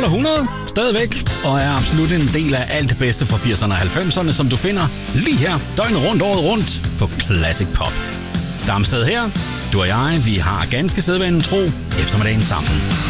holder 100 stadigvæk, og er absolut en del af alt det bedste fra 80'erne og 90'erne, som du finder lige her, døgnet rundt, året rundt, på Classic Pop. Damsted her, du og jeg, vi har ganske sædvanen tro eftermiddagen sammen.